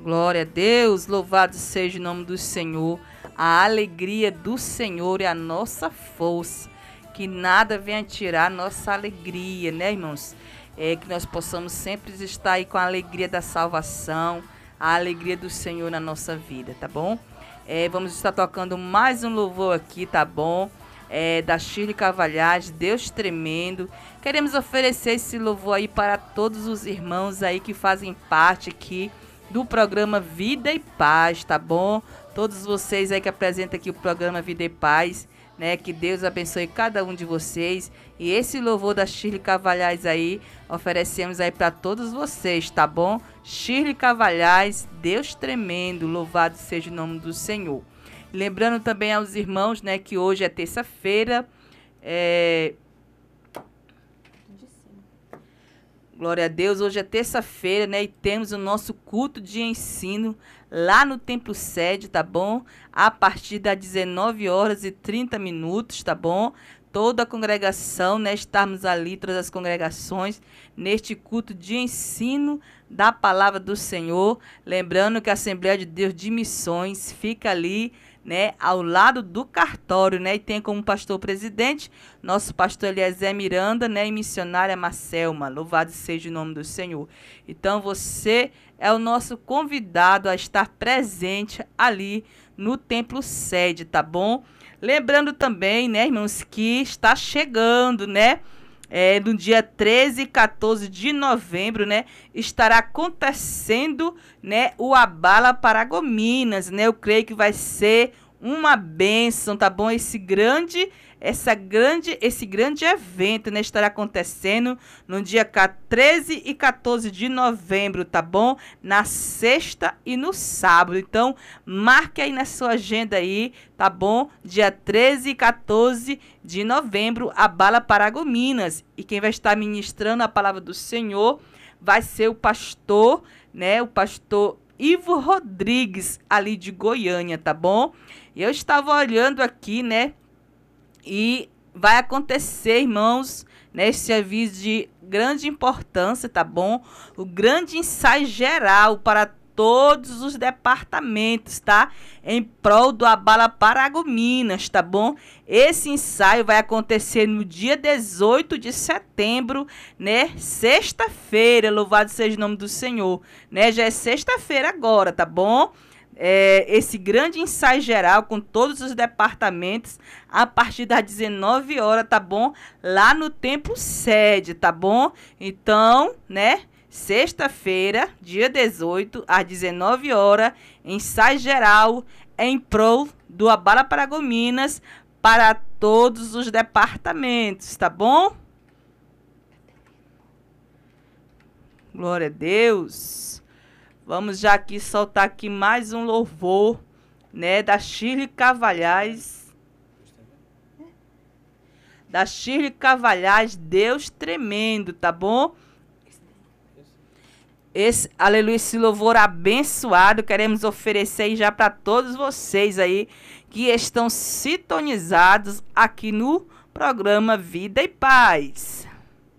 Glória a Deus, louvado seja o nome do Senhor. A alegria do Senhor é a nossa força. Que nada venha tirar a nossa alegria, né, irmãos? Que nós possamos sempre estar aí com a alegria da salvação, a alegria do Senhor na nossa vida, tá bom? Vamos estar tocando mais um louvor aqui, tá bom? Da Shirley Cavalhais, Deus Tremendo. Queremos oferecer esse louvor aí para todos os irmãos aí que fazem parte aqui do programa Vida e Paz, tá bom? Todos vocês aí que apresentam aqui o programa Vida e Paz, né? Que Deus abençoe cada um de vocês. E esse louvor da Shirley Cavalhais aí, oferecemos aí para todos vocês, tá bom? Shirley Cavalhais, Deus Tremendo, louvado seja o nome do Senhor. Lembrando também aos irmãos, né, que hoje é terça-feira, glória a Deus, hoje é terça-feira, né, e temos o nosso culto de ensino lá no Templo Sede, tá bom? A partir das 19h30, tá bom? Toda a congregação, né, estarmos ali, todas as congregações, neste culto de ensino da palavra do Senhor. Lembrando que a Assembleia de Deus de Missões fica ali, né, ao lado do cartório, né, e tem como pastor presidente nosso pastor Eliezer Miranda, né, e missionária Marcelma. Louvado seja o nome do Senhor. Então você é o nosso convidado a estar presente ali no Templo Sede, tá bom? Lembrando também, né, irmãos, que está chegando, né, no dia 13 e 14 de novembro, né, estará acontecendo, né, o Abala Paragominas, né, eu creio que vai ser uma bênção, tá bom? Esse grande evento, né, estará acontecendo no dia 13 e 14 de novembro, tá bom? Na sexta e no sábado. Então, marque aí na sua agenda aí, tá bom? Dia 13 e 14 de novembro, Abala Paragominas. E quem vai estar ministrando a palavra do Senhor vai ser o pastor, né? O pastor Ivo Rodrigues, ali de Goiânia, tá bom? Eu estava olhando aqui, né? E vai acontecer, irmãos, nesse aviso de grande importância, tá bom? O grande ensaio geral para todos os departamentos, tá? Em prol do Abala Paragominas, tá bom? Esse ensaio vai acontecer no dia 18 de setembro, né? Sexta-feira, louvado seja o nome do Senhor, né? Já é sexta-feira agora, tá bom? Esse grande ensaio geral com todos os departamentos a partir das 19h, tá bom? Lá no Templo Sede, tá bom? Então, né? Sexta-feira, dia 18, às 19h, ensaio geral em prol do Abala Paragominas para todos os departamentos, tá bom? Glória a Deus. Vamos já aqui soltar aqui mais um louvor, né, da Shirley Cavalhais. Da Shirley Cavalhais, Deus Tremendo, tá bom? Aleluia, esse louvor abençoado, queremos oferecer já para todos vocês aí que estão sintonizados aqui no programa Vida e Paz.